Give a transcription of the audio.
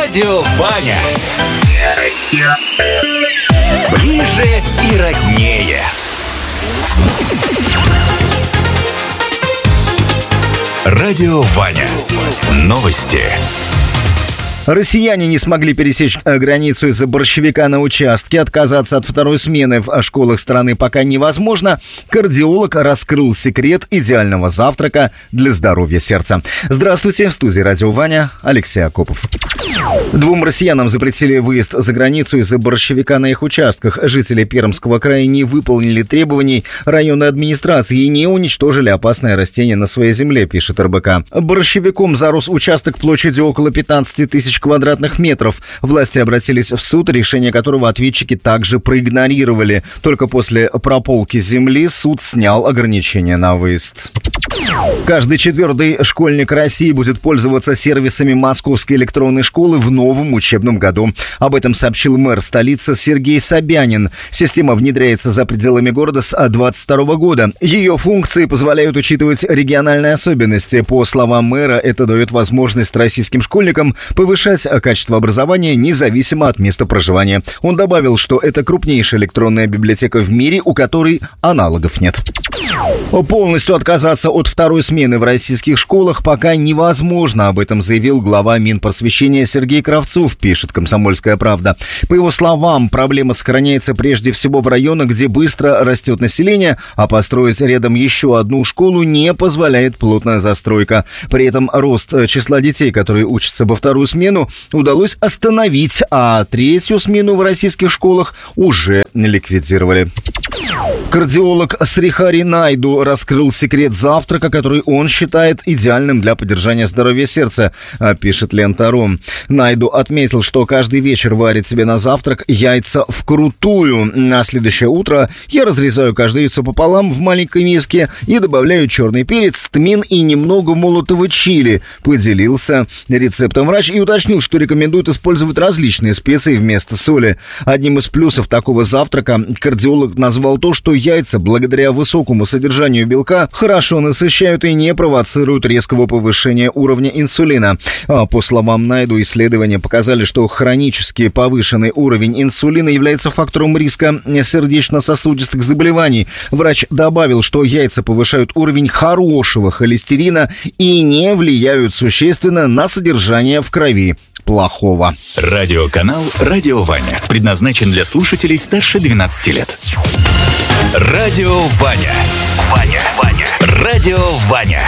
Радио Ваня. Ближе и роднее. Радио Ваня. Новости. Россияне не смогли пересечь границу из-за борщевика на участке. Отказаться от второй смены в школах страны пока невозможно. Кардиолог раскрыл секрет идеального завтрака для здоровья сердца. Здравствуйте, в студии Радио Ваня, Алексей Акопов. 2 россиянам запретили выезд за границу из-за борщевика на их участках. Жители Пермского края не выполнили требований районной администрации и не уничтожили опасное растение на своей земле, пишет РБК. Борщевиком зарос участок площадью около 15 тысяч квадратных метров. Власти обратились в суд, решение которого ответчики также проигнорировали. Только после прополки земли суд снял ограничения на выезд. Каждый 4-й школьник России будет пользоваться сервисами Московской электронной школы в новом учебном году. Об этом сообщил мэр столицы Сергей Собянин. Система внедряется за пределами города с 2022 года. Ее функции позволяют учитывать региональные особенности. По словам мэра, это дает возможность российским школьникам повышать качество образования независимо от места проживания. Он добавил, что это крупнейшая электронная библиотека в мире, у которой аналогов нет. Полностью отказаться от второй смены в российских школах пока невозможно. Об этом заявил глава Минпросвещения Сергей Кравцов, пишет «Комсомольская правда». По его словам, проблема сохраняется прежде всего в районах, где быстро растет население, а построить рядом еще одну школу не позволяет плотная застройка. При этом рост числа детей, которые учатся во вторую смену, удалось остановить, а 3-ю смену в российских школах уже ликвидировали. Кардиолог Срихари Найду раскрыл секрет завтрака, который он считает идеальным для поддержания здоровья сердца, пишет Лента.ру. Найду отметил, что каждый вечер варит себе на завтрак яйца вкрутую. На следующее утро я разрезаю каждое яйцо пополам в маленькой миске и добавляю черный перец, тмин и немного молотого чили. Поделился рецептом врач и уточнил, что рекомендует использовать различные специи вместо соли. Одним из плюсов такого завтрака кардиолог назвал то, что яйца, благодаря высокому содержанию белка, хорошо насыщают и не провоцируют резкого повышения уровня инсулина. По словам Найду, исследования показали, что хронически повышенный уровень инсулина является фактором риска сердечно-сосудистых заболеваний. Врач добавил, что яйца повышают уровень хорошего холестерина и не влияют существенно на содержание в крови плохого. Радиоканал «Радио Ваня» предназначен для слушателей старше 12 лет. Радио Ваня. Радио Ваня.